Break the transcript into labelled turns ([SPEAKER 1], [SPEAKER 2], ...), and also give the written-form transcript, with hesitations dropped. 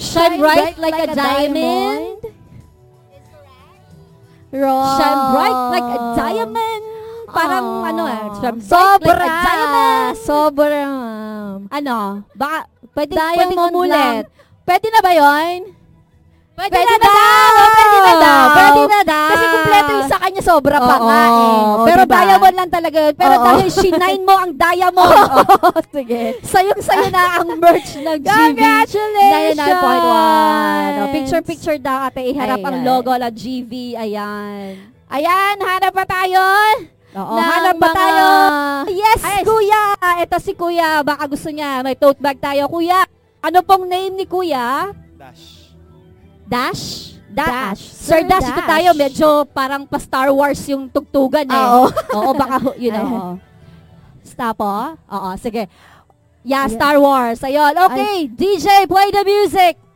[SPEAKER 1] Shine bright like a diamond.
[SPEAKER 2] Wrong.
[SPEAKER 1] Shine bright like a diamond. Parang shine bright
[SPEAKER 2] Sobra.
[SPEAKER 1] like a diamond.
[SPEAKER 2] Sobra.
[SPEAKER 1] Baka, pwede
[SPEAKER 2] Diamond
[SPEAKER 1] mo
[SPEAKER 2] ulit.
[SPEAKER 1] lang. Pwede na ba yun?
[SPEAKER 2] Pwede na daw.
[SPEAKER 1] Pwede na daw.
[SPEAKER 2] Kasi kumpleto yung sa kanya, sobra pa nga eh.
[SPEAKER 1] Pero
[SPEAKER 2] Diba?
[SPEAKER 1] diamond lang talaga yun. Pero dahil shine mo ang diamond.
[SPEAKER 2] Sige.
[SPEAKER 1] Sayong-sayo na ang merch ng GV.
[SPEAKER 2] Congratulations!
[SPEAKER 1] 99.1. Picture-picture daw ate. Iharap ang
[SPEAKER 2] Ayan.
[SPEAKER 1] logo ng GV. Ayan.
[SPEAKER 2] Ayan, hanap pa tayo.
[SPEAKER 1] Oo,
[SPEAKER 2] ng
[SPEAKER 1] hanap pa
[SPEAKER 2] mga-
[SPEAKER 1] tayo. Yes,
[SPEAKER 2] Ay,
[SPEAKER 1] kuya. Ito si kuya. Baka gusto niya. May tote bag tayo. Kuya, ano pong name ni kuya? Dash? Sir Dash, ito
[SPEAKER 2] Dash.
[SPEAKER 1] tayo. Medyo parang pa Star Wars yung tugtugan eh. Oo, baka, Stop, Oo, sige. Yeah, Star Wars. Ayun. Okay, DJ, play the music.